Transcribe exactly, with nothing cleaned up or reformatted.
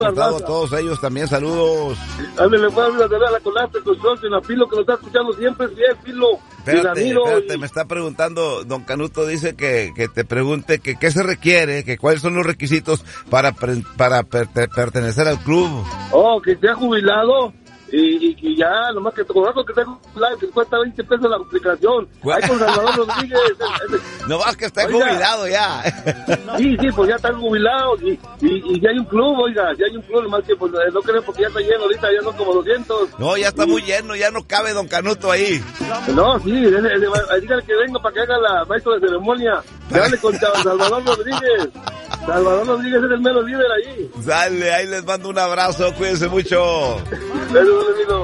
a todos ellos también, saludos. Ándale, le puedo dar a la colapse, construcción, a Pilo, que nos está escuchando siempre, bien, Pilo. Espérate, espérate, y... me está preguntando, don Canuto dice que, que te pregunte que qué se requiere, que cuáles son los requisitos para, para per, pertenecer al club. Oh, que sea jubilado. Y, y, y ya, nomás que te conozco que tengo un live que cuesta veinte pesos la aplicación. Ahí con Salvador Rodríguez. Nomás que está jubilado ya. Sí, sí, pues ya están jubilados. Y, y, y ya hay un club, oiga, ya hay un club, nomás que pues no creo porque ya está lleno ahorita, ya son como doscientos. No, ya está muy lleno, ya no cabe don Canuto ahí. No, sí, dígale que venga para que haga la maestro de ceremonia. Dale con Salvador Rodríguez. Salvador Rodríguez es el mero líder ahí. Dale, ahí les mando un abrazo, cuídense mucho. Pero, amigo.